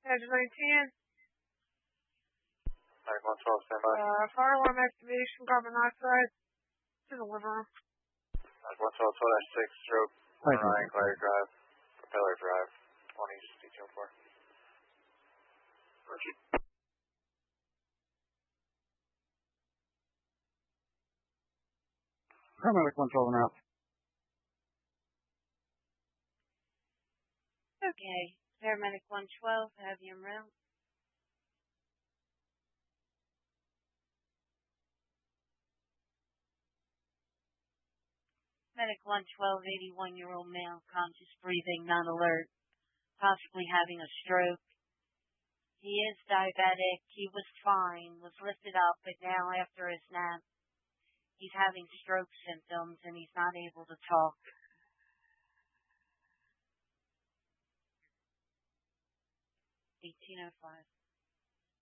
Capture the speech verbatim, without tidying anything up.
Edge nineteen. Medic one twelve, stand by. Uh, fire alarm activation, carbon monoxide to the liver room. Medic one twelve, twelve six, stroke, Ryan, Clary Drive, Propeller Drive, twenty, just detail four. Roger. Paramedic one twelve and out. Okay, Paramedic one twelve, have you en route. Medic one twelve, eighty-one-year-old male, conscious breathing, non-alert, possibly having a stroke. He is diabetic. He was fine, was lifted up, but now after his nap, he's having stroke symptoms and he's not able to talk. eighteen oh five.